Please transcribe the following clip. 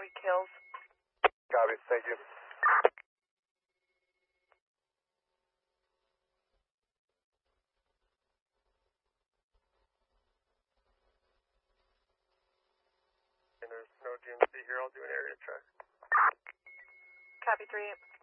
kills. Copy, thank you. And there's no GMC here, I'll do an area check. Copy 3.